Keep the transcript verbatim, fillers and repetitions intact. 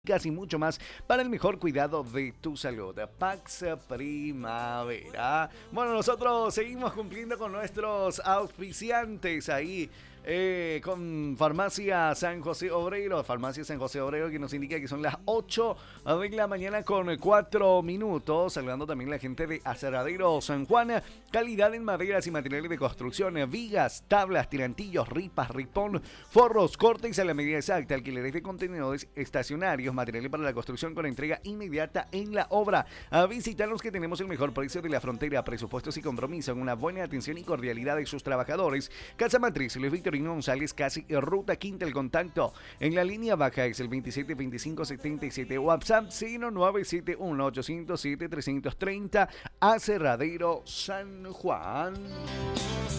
y mucho más para el mejor cuidado de tu salud. Pax Primavera. Bueno, nosotros seguimos cumpliendo con nuestros auspiciantes ahí. Eh, con Farmacia San José Obrero, Farmacia San José Obrero, que nos indica que son las ocho de la mañana con cuatro minutos. Saludando también a la gente de Aserradero San Juan. Calidad en maderas y materiales de construcción, vigas, tablas, tirantillos, ripas, ripón, forros, cortes a la medida exacta, alquileres de contenedores estacionarios, materiales para la construcción con entrega inmediata en la obra. A visitarnos, que tenemos el mejor precio de la frontera, presupuestos y compromiso, en una buena atención y cordialidad de sus trabajadores. Casa Matriz, Luis Victorino González, casi Ruta Quinta. El contacto en la línea baja es el veintisiete veinticinco setenta y siete, WhatsApp cero nueve siete uno ocho cero siete tres tres cero. Aserradero San Juan.